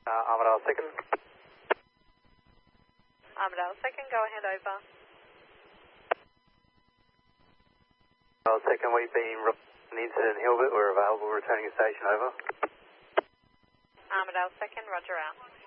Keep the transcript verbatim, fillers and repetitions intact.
Uh, Armadale second. Armadale second, go ahead, over. Armadale second, we've been an incident Hilbert. We're available returning to station, over. Armadale second, roger out.